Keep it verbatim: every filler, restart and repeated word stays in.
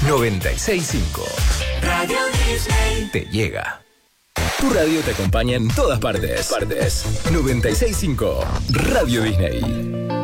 noventa y seis punto cinco. Radio Disney te llega. Tu radio te acompaña en todas partes. Partes. noventa y seis punto cinco. Radio Disney.